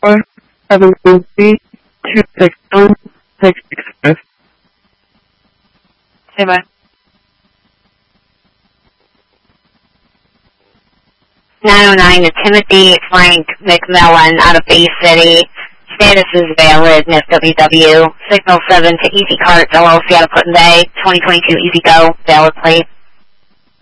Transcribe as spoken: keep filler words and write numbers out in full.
four seven one three two six one six six five. Say bye. nine oh nine to Timothy Frank McMillan out of Bay City. Status is valid, N S W W. Signal seven to Easy Carts, L L C out of Clinton Bay. twenty twenty-two Easy Go, valid plate.